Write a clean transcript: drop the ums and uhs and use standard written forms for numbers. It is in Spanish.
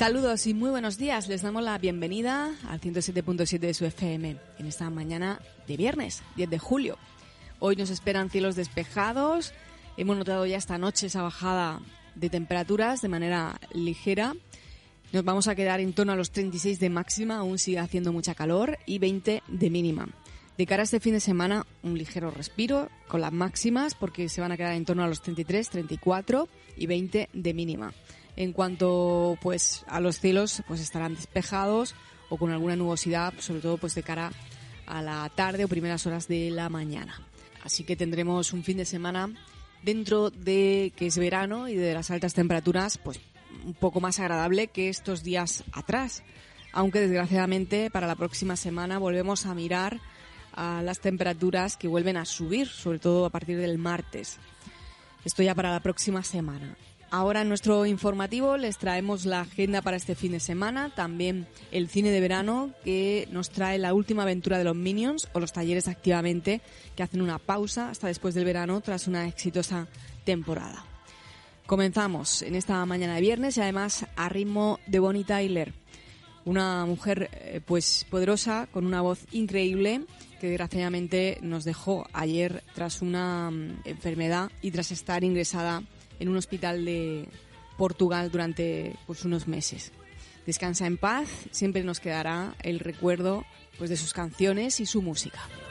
Saludos y muy buenos días. Les damos la bienvenida al 107.7 de su FM en esta mañana de viernes, 10 de julio. Hoy nos esperan cielos despejados. Hemos notado ya esta noche esa bajada de temperaturas de manera ligera. Nos vamos a quedar en torno a los 36 de máxima, aún sigue haciendo mucha calor, y 20 de mínima. De cara a este fin de semana, un ligero respiro con las máximas porque se van a quedar en torno a los 33, 34 y 20 de mínima. En cuanto pues a los cielos, pues estarán despejados o con alguna nubosidad, sobre todo pues de cara a la tarde o primeras horas de la mañana. Así que tendremos un fin de semana dentro de que es verano y de las altas temperaturas, pues un poco más agradable que estos días atrás. Aunque desgraciadamente para la próxima semana volvemos a mirar a las temperaturas que vuelven a subir, sobre todo a partir del martes. Esto ya para la próxima semana. Ahora en nuestro informativo les traemos la agenda para este fin de semana, también el cine de verano que nos trae la última aventura de los Minions o los talleres Activamente que hacen una pausa hasta después del verano tras una exitosa temporada. Comenzamos en esta mañana de viernes y además a ritmo de Bonnie Tyler, una mujer pues poderosa con una voz increíble que desgraciadamente nos dejó ayer tras una enfermedad y tras estar ingresada en un hospital de Portugal durante pues unos meses. Descansa en paz, siempre nos quedará el recuerdo pues de sus canciones y su música.